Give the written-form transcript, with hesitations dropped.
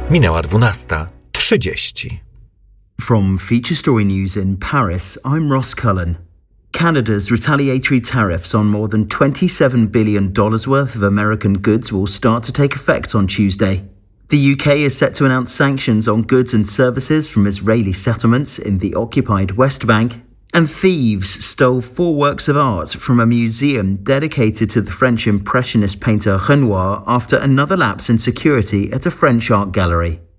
Minęła 12:30. From Feature Story News in Paris, I'm Ross Cullen. Canada's retaliatory tariffs on more than $27 billion worth of American goods will start to take effect on Tuesday. The UK is set to announce sanctions on goods and services from Israeli settlements in the occupied West Bank. And thieves stole 4 works of art from a museum dedicated to the French Impressionist painter Renoir after another lapse in security at a French art gallery.